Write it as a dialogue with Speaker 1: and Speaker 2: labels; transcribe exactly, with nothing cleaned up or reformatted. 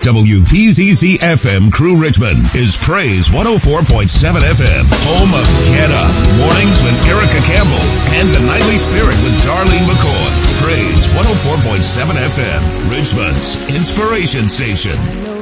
Speaker 1: W P Z Z F M Crew Richmond is Praise one oh four point seven F M, home of Get Up, Mornings with Erica Campbell, and The Nightly Spirit with Darlene McCoy. Praise one oh four point seven F M, Richmond's inspiration station.